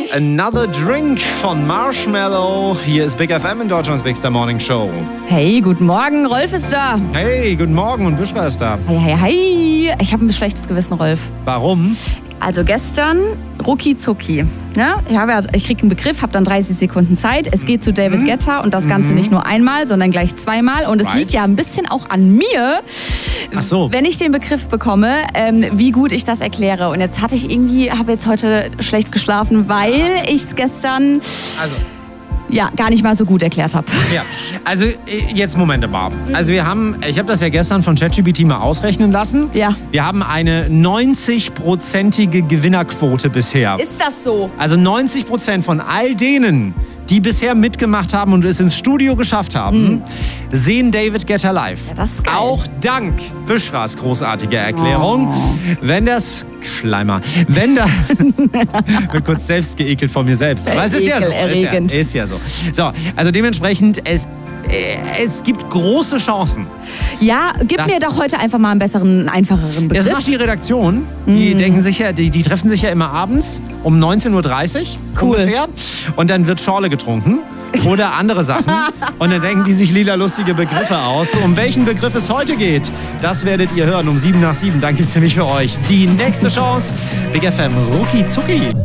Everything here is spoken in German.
Another Drink von Marshmallow. Hier ist Big FM in Deutschlands Bigster Morning Show. Hey, guten Morgen, Rolf ist da. Hey, guten Morgen und Büschra ist da. Hey. Ich habe ein schlechtes Gewissen, Rolf. Warum? Also gestern, rucki zucki. Ne? Ich kriege einen Begriff, habe dann 30 Sekunden Zeit. Es geht zu David Guetta und das Ganze nicht nur einmal, sondern gleich zweimal. Und es liegt ja ein bisschen auch an mir, wenn ich den Begriff bekomme, wie gut ich das erkläre. Und jetzt habe jetzt heute schlecht geschlafen, weil ich es gestern gar nicht mal so gut erklärt habe. Ja, also jetzt Moment mal. Also ich habe das ja gestern von ChatGPT mal ausrechnen lassen. Ja. Wir haben eine 90-prozentige Gewinnerquote bisher. Ist das so? Also 90% von all denen, die bisher mitgemacht haben und es ins Studio geschafft haben, sehen David Guetta live. Ja, das ist geil. Auch dank Büschras großartiger Erklärung. Wenn das... Schleimer. Wenn da... Ich bin kurz selbst geekelt von mir selbst. Aber es ist ja so. Ist ja so. So, also dementsprechend, es gibt große Chancen. Ja, gib mir doch heute einfach mal einen einfacheren Begriff. Das macht die Redaktion. Die denken sich ja, die treffen sich ja immer abends um 19.30 Uhr ungefähr. Und dann wird Schorle getrunken. Oder andere Sachen. Und dann denken die sich lila lustige Begriffe aus. Um welchen Begriff es heute geht, das werdet ihr hören um 7 nach 7. Danke nämlich für euch. Die nächste Chance, Big FM, rucki zucki.